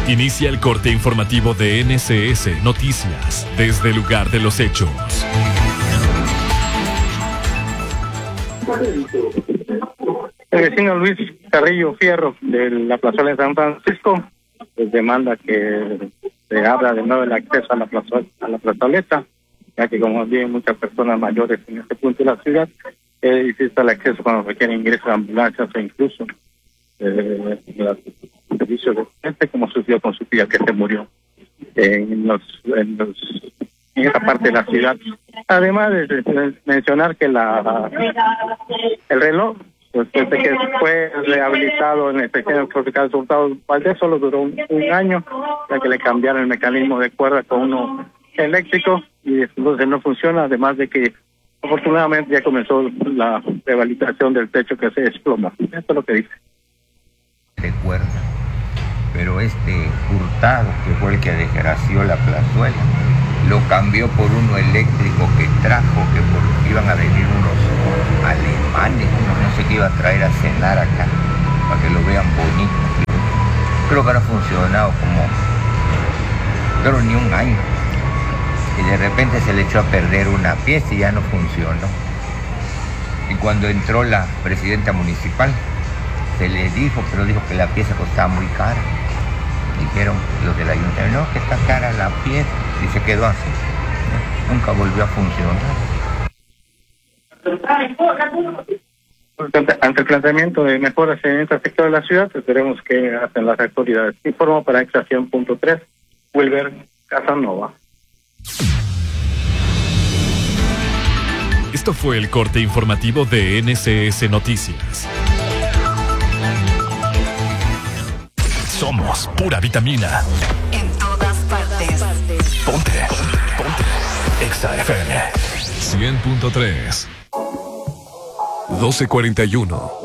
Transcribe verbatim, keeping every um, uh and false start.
Inicia el corte informativo de N S S Noticias desde el lugar de los hechos. El vecino Luis Carrillo Fierro de la plazuela de San Francisco pues demanda que se abra de nuevo el acceso a la plazuela, a la plazoleta, ya que como viven muchas personas mayores en este punto de la ciudad, es difícil el acceso cuando requieren ingreso de ambulancias o incluso eh, los servicios de gente, como sucedió con su tía que se murió en los, en los en esta parte de la ciudad. Además de, de mencionar que la el reloj pues desde que fue rehabilitado en el pequeño tropical Hurtado Valdés solo duró un, un año, ya que le cambiaron el mecanismo de cuerda con uno eléctrico y entonces no funciona, además de que afortunadamente ya comenzó la rehabilitación del techo que se desploma. Esto es lo que dice. De cuerda, pero este Hurtado, que fue el que desgració la plazuela, lo cambió por uno eléctrico que trajo, que porque iban a venir unos alemanes, unos no sé qué iba a traer a cenar acá, para que lo vean bonito. Creo que ahora ha funcionado como, pero ni un año. Y de repente se le echó a perder una pieza y ya no funcionó. Y cuando entró la presidenta municipal, se le dijo, pero dijo que la pieza costaba muy cara. Dijeron los del ayuntamiento, no, que está cara la pieza, y se quedó así. Nunca volvió a funcionar. Ante el planteamiento de mejoras en este sector de la ciudad, esperemos que hacen las autoridades. Informo para Extracción punto tres, Wilber Casanova. Esto fue el corte informativo de N S S Noticias. Somos pura vitamina. En todas partes. Ponte, ponte, ponte. Exa F M cien punto tres. doce cuarenta y uno.